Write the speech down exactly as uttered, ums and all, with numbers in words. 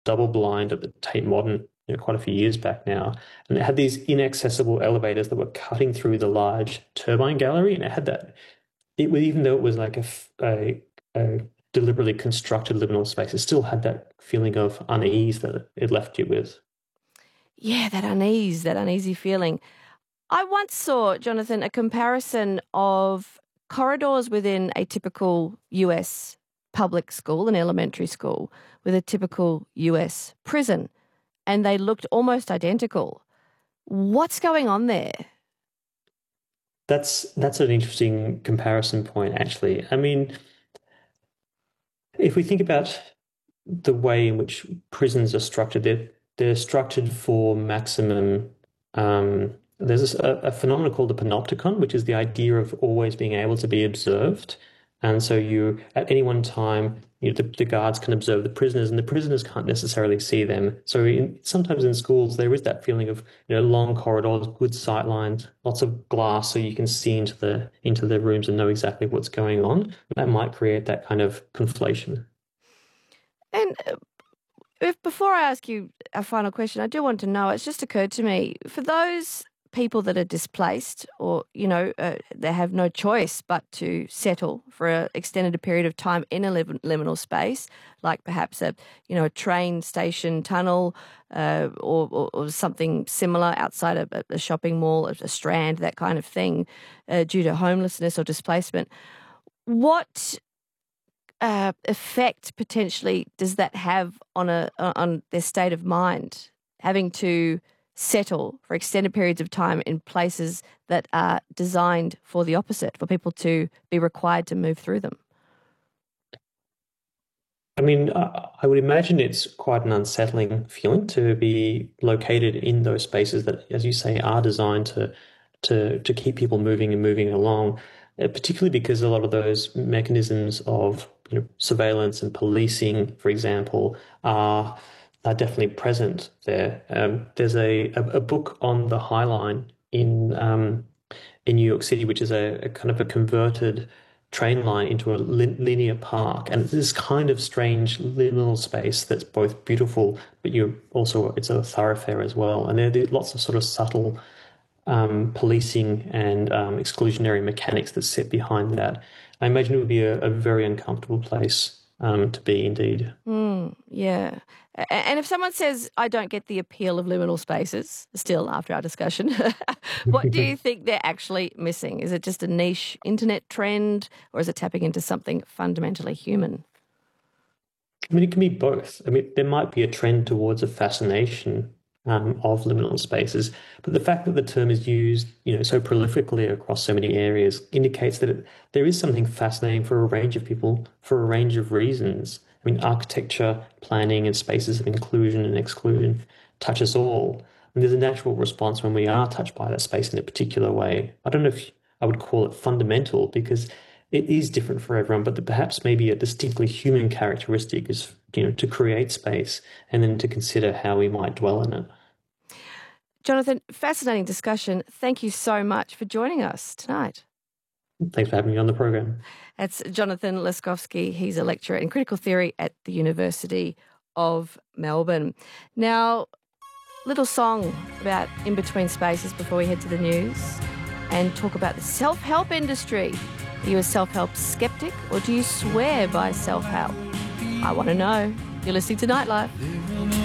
double blind at the Tate Modern, you know, quite a few years back now, and it had these inaccessible elevators that were cutting through the large turbine gallery, and it had that. It was even though it was like a, a, a deliberately constructed liminal space, it still had that feeling of unease that it left you with. Yeah, that unease, that uneasy feeling. I once saw, Jonathan, a comparison of corridors within a typical U S public school, an elementary school, with a typical U S prison, and they looked almost identical. What's going on there? That's that's an interesting comparison point, actually. I mean, if we think about the way in which prisons are structured, they're, they're structured for maximum. Um, there's a, a phenomenon called the panopticon, which is the idea of always being able to be observed. And so you, at any one time, you know, the, the guards can observe the prisoners, and the prisoners can't necessarily see them. So in, sometimes in schools, there is that feeling of, you know, long corridors, good sight lines, lots of glass, so you can see into the into the rooms and know exactly what's going on. That might create that kind of conflation. And uh, if before I ask you a final question, I do want to know, it's just occurred to me, for those people that are displaced or, you know, uh, they have no choice but to settle for an extended period of time in a lim- liminal space, like perhaps a, you know, a train station tunnel uh, or, or, or something similar outside of a, a shopping mall, a strand, that kind of thing, uh, due to homelessness or displacement. What uh, effect potentially does that have on a on their state of mind, having to settle for extended periods of time in places that are designed for the opposite, for people to be required to move through them? I mean, I, I would imagine it's quite an unsettling feeling to be located in those spaces that, as you say, are designed to to to keep people moving and moving along, uh, particularly because a lot of those mechanisms of, you know, surveillance and policing, for example, are are definitely present there. Um, there's a, a, a book on the High Line in um, in New York City, which is a, a kind of a converted train line into a lin linear park, and it's this kind of strange liminal space that's both beautiful, but you also it's a thoroughfare as well. And there are lots of sort of subtle um, policing and um, exclusionary mechanics that sit behind that. I imagine it would be a, a very uncomfortable place um, to be, indeed. Mm, yeah. A- And if someone says, I don't get the appeal of liminal spaces, still after our discussion, what do you think they're actually missing? Is it just a niche internet trend, or is it tapping into something fundamentally human? I mean, it can be both. I mean, there might be a trend towards a fascination um, of liminal spaces, but the fact that the term is used, you know, so prolifically across so many areas indicates that it, there is something fascinating for a range of people for a range of reasons. I mean, architecture, planning, and spaces of inclusion and exclusion touch us all. And there's a natural response when we are touched by that space in a particular way. I don't know if I would call it fundamental because it is different for everyone, but perhaps maybe a distinctly human characteristic is, you know, to create space and then to consider how we might dwell in it. Jonathan, fascinating discussion. Thank you so much for joining us tonight. Thanks for having me on the program. That's Jonathan Leskovsky. He's a lecturer in critical theory at the University of Melbourne. Now, little song about in-between spaces before we head to the news and talk about the self-help industry. Are you a self-help skeptic, or do you swear by self-help? I want to know. You're listening to Nightlife.